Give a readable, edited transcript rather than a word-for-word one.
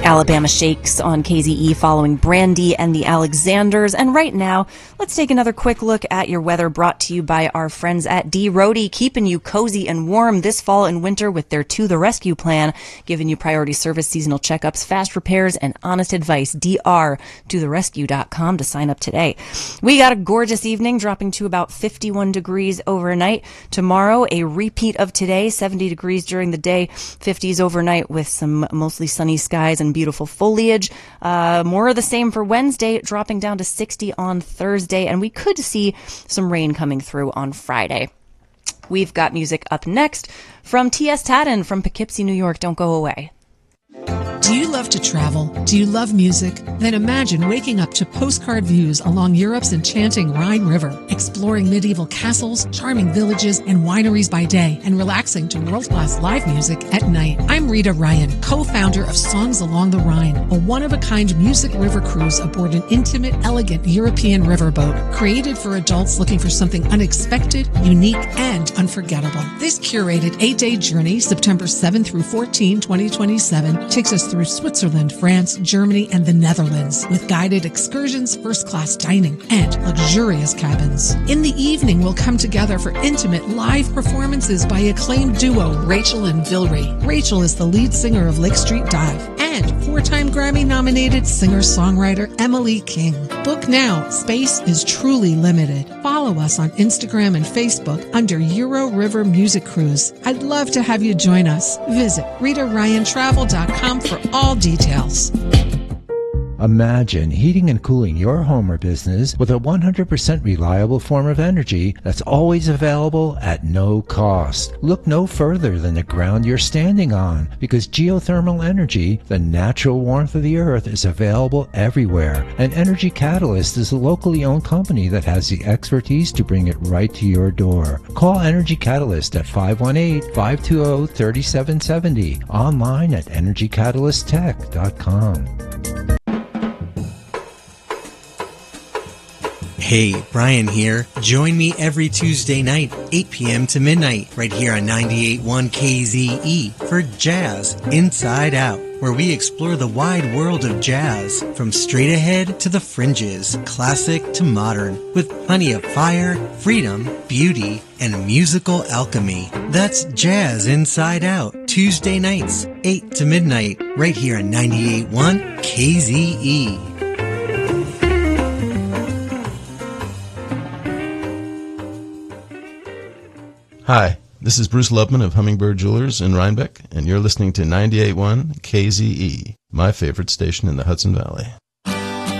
Alabama Shakes on KZE following Brandy and the Alexanders. And right now, let's take another quick look at your weather brought to you by our friends at D. Rohde, keeping you cozy and warm this fall and winter with their To the Rescue plan, giving you priority service, seasonal checkups, fast repairs, and honest advice. drtotherescue.com to sign up today. We got a gorgeous evening, dropping to about 51 degrees overnight. Tomorrow, a repeat of today, 70 degrees during the day, 50s overnight with some mostly sunny skies and beautiful foliage. More of the same for Wednesday, dropping down to 60 on Thursday, and we could see some rain coming through on Friday. We've got music up next from T.S. Tadden from Poughkeepsie, New York. Don't go away. Do you love to travel? Do you love music? Then imagine waking up to postcard views along Europe's enchanting Rhine River, exploring medieval castles, charming villages, and wineries by day, and relaxing to world-class live music at night. I'm Rita Ryan, co-founder of Songs Along the Rhine, a one-of-a-kind music river cruise aboard an intimate, elegant European riverboat, created for adults looking for something unexpected, unique, and unforgettable. This curated 8-day journey, September 7 through 14, 2027, takes us through Switzerland, France, Germany, and the Netherlands with guided excursions, first-class dining, and luxurious cabins. In the evening, we'll come together for intimate live performances by acclaimed duo Rachel and Vilry. Rachel is the lead singer of Lake Street Dive and four-time Grammy-nominated singer-songwriter Emily King. Book now. Space is truly limited. Follow us on Instagram and Facebook under Euro River Music Cruise. I'd love to have you join us. Visit RitaRyanTravel.com for all details. Imagine heating and cooling your home or business with a 100% reliable form of energy that's always available at no cost. Look no further than the ground you're standing on, because geothermal energy, the natural warmth of the earth, is available everywhere. And Energy Catalyst is a locally owned company that has the expertise to bring it right to your door. Call Energy Catalyst at 518-520-3770. Online at energycatalysttech.com. Hey, Brian here. Join me every Tuesday night, 8 p.m. to midnight, right here on 98.1 KZE for Jazz Inside Out, where we explore the wide world of jazz, from straight ahead to the fringes, classic to modern, with plenty of fire, freedom, beauty, and musical alchemy. That's Jazz Inside Out, Tuesday nights, 8 to midnight, right here on 98.1 KZE. Hi, this is Bruce Lubman of Hummingbird Jewelers in Rhinebeck, and you're listening to 98.1 KZE, my favorite station in the Hudson Valley.